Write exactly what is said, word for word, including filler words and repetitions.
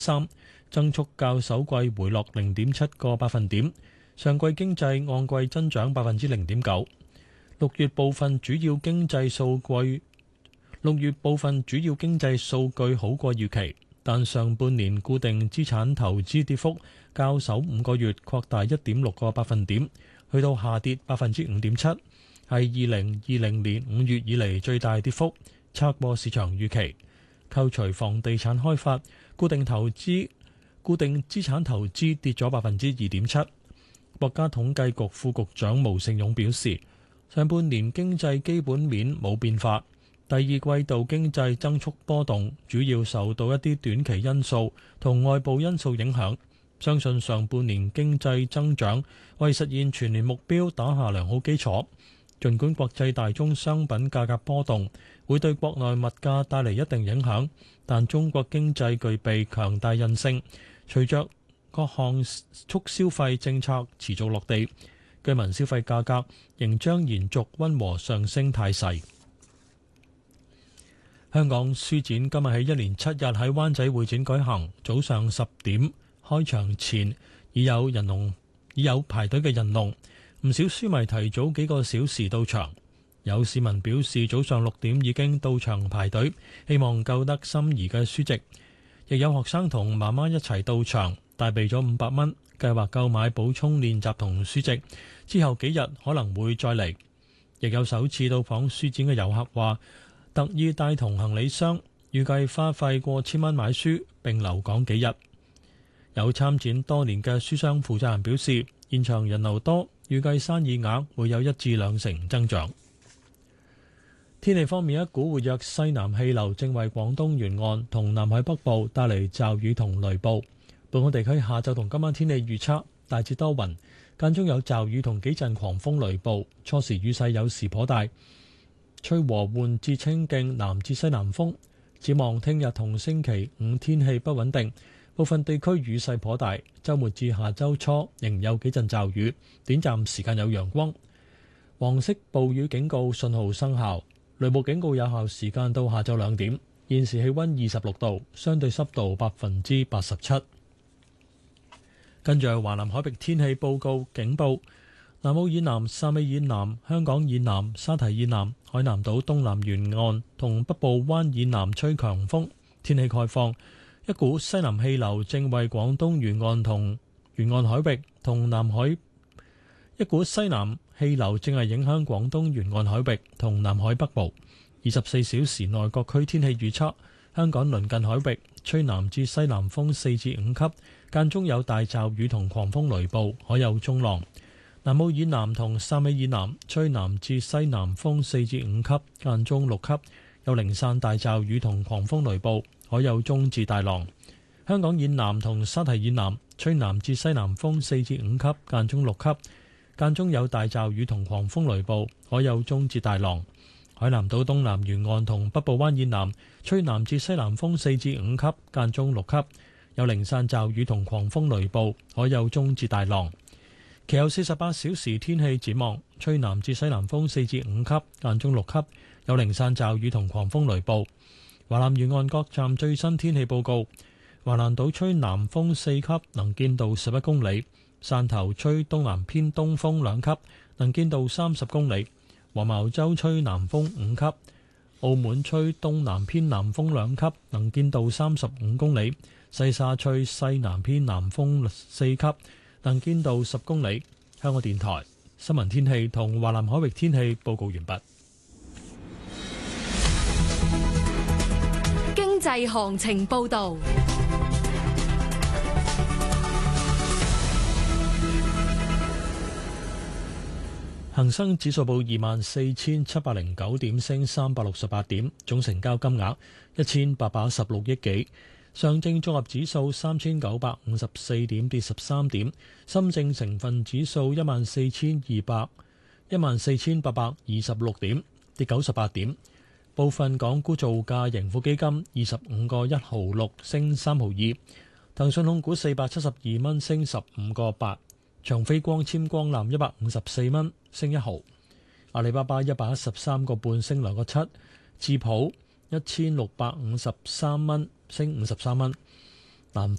三，增速較首季回落零點七個百分點。上季經濟按季增長百分之零點九。六月部分主要經濟數據，六月部分主要經濟數據好過預期，但上半年固定資產投資跌幅較首五個月擴大一點六個百分點，去到下跌百分之五點七，係二零二零年五月以嚟最大跌幅，超過市場預期。扣除房地產開發，固定投資固定資產投資跌咗百分之二點七。國家統計局副局長毛盛勇表示，上半年經濟基本面冇變化，第二季度經濟增速波動，主要受到一啲短期因素同外部因素影響。相信上半年經濟增長為實現全年目標打下良好基礎。儘管國際大宗商品價格波動會對國內物價帶嚟一定影響，但中國經濟具備強大韌性，隨着各項促消費政策持續落地，居民消費價格仍將延續溫和上升態勢。香港書展今日起一連七日喺灣仔會展舉行，早上十點開場前已有人龍，已有排隊嘅人龍，唔少書迷提早幾個小時到場。有市民表示早上六點已經到場排隊，希望購得心儀嘅書籍。亦有學生同媽媽一齊到場，帶備咗五百蚊，計劃購買補充練習同書籍，之後幾日可能會再嚟。亦有首次到訪書展嘅遊客話，特意帶同行李箱，預計花費過千蚊買書並留港幾日。有參展多年嘅書商負責人表示，現場人流多，預計生意額會有一至兩成增長。天氣方面，一股活躍西南氣流正為廣東沿岸同南海北部帶嚟驟雨同雷暴。本港地區下晝同今晚天氣預測大致多雲，間中有驟雨同幾陣狂風雷暴，初時雨勢有時頗大，吹和緩至清勁南至西南風。展望聽日同星期五天氣不穩定，部分地區雨勢頗大，週末至下週初仍有幾陣驟雨，短暫時間有陽光。黃色暴雨警告信號生效。雷暴警告有效時間到下晝兩點。現時氣溫二十六度，相對濕度百分之八十七。跟住係華南海域天氣報告警報：南澳以南、汕尾以南、香港以南、沙堤以南、海南島東南沿岸同北部灣以南吹強風。天氣概況：一股西南氣流正為廣東沿岸同沿岸海域同南海。一股西南氣流正係影響廣東沿岸海域同南海北部。二十四小時內各區天氣預測：香港鄰近海域吹南至西南風四至五級，間中有大驟雨同狂風雷暴，海有中浪。南澳以南同汕尾以南吹南至西南風四至五級，間中六級，有零散大驟雨同狂風雷暴，海有中至大浪。香港以南同沙堤以南吹南至西南風四至五級，間中六級。間中有大驟雨同狂風雷暴，海有中至大浪。海南島東南沿岸同北部灣以南吹南至西南風四至五級，間中六級，有零散驟雨同狂風雷暴，海有中至大浪。其後四十八小時天氣展望：吹南至西南風四至五級，間中六級，有零散驟雨同狂風雷暴。華南沿岸各站最新天氣報告：華南島吹南風四級，能見度十一公里。汕頭吹東南偏東風兩級，能見度三十公里；黃茅洲吹南風五級；澳門吹東南偏南風兩級，能見度三十五公里；西沙吹西南偏南風四級，能見度十公里。香港電台新聞天氣同華南海域天氣報告完畢。 經濟行情報道。 恒生指數報二萬四千七百零九點，升三百六十八點，總成交金額一千八百一十六億幾。上證綜合指數三千九百五十四點，跌十三點。深證成分指數一萬四千二百一萬四千八百二十六點，跌九十八點。部分港股造價，盈富基金二十五個一毫六，升三毫二。騰訊控股四百七十二蚊，升十五個八。長飛光纖光纜一百五十四蚊，升一毫。阿里巴巴一百一十三個半，升兩個七。智普一千六百五十三蚊，升五十三蚊。 男